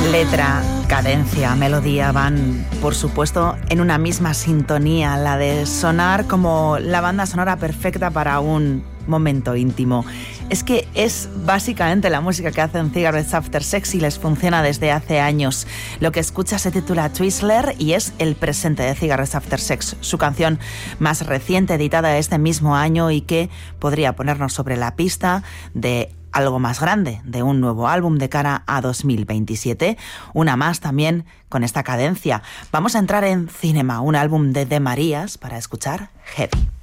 Letra, cadencia, melodía van, por supuesto, en una misma sintonía, la de sonar como la banda sonora perfecta para un momento íntimo. Es que es básicamente la música que hacen Cigarettes After Sex y les funciona desde hace años. Lo que escuchas se titula Twizzler y es el presente de Cigarettes After Sex, su canción más reciente, editada este mismo año y que podría ponernos sobre la pista de algo más grande, de un nuevo álbum de cara a 2027, una más también con esta cadencia. Vamos a entrar en Cinema, un álbum de Marías para escuchar Heavy.